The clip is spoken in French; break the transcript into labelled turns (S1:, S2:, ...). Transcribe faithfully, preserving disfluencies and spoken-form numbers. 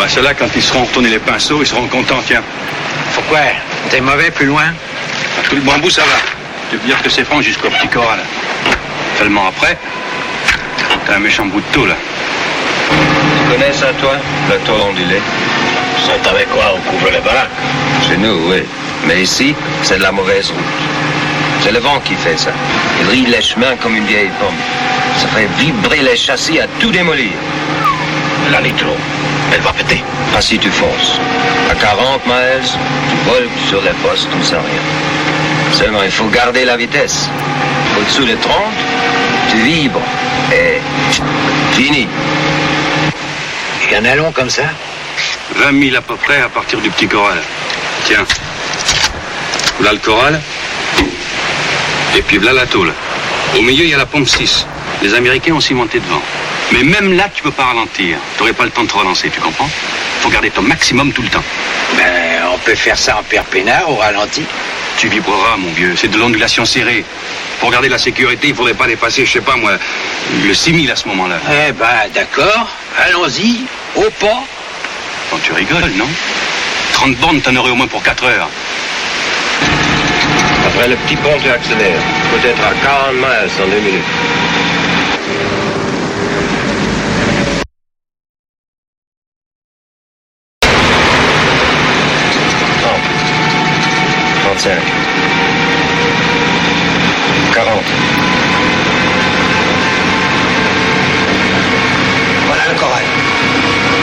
S1: Bah, ceux-là, quand ils seront retournés les pinceaux, ils seront contents, tiens.
S2: Pourquoi? T'es mauvais plus loin?
S1: Tout le bambou, ça va. Tu veux dire que c'est franc jusqu'au petit corral. Seulement après, t'as un méchant bout de taux, là.
S3: Tu connais ça, toi? Le taux ondulé?
S2: Ça, avec quoi? On couvre les baraques.
S3: Chez nous, oui. Mais ici, c'est de la mauvaise route. C'est le vent qui fait ça. Il ride les chemins comme une vieille pomme. Ça fait vibrer les châssis à tout démolir.
S2: La nitro, elle va péter.
S3: Pas si tu fonces. À quarante miles, tu voles sur les postes comme ça, rien. Seulement, il faut garder la vitesse. Au-dessous de trente, tu vibres. Et fini.
S2: Il y en a long comme ça?
S1: vingt mille à peu près à partir du petit corral. Tiens. Là le corral. Et puis là la tôle. Au milieu, il y a la pompe six. Les Américains ont cimenté devant. Mais même là, tu peux pas ralentir. T'aurais pas le temps de te relancer, tu comprends? Faut garder ton maximum tout le temps.
S2: Ben, on peut faire ça en perpénard au ralenti.
S1: Tu vibreras, mon vieux. C'est de l'ondulation serrée. Pour garder la sécurité, il faudrait pas dépasser, je sais pas moi, le six mille à ce moment-là.
S2: Eh ben, d'accord. Allons-y. Au pas.
S1: Quand tu rigoles, non? trente bornes, t'en aurais au moins pour quatre heures.
S3: Après le petit pont, tu accélères. Peut-être à quarante miles en deux minutes. trente. trente-cinq. quarante.
S2: Voilà le corral.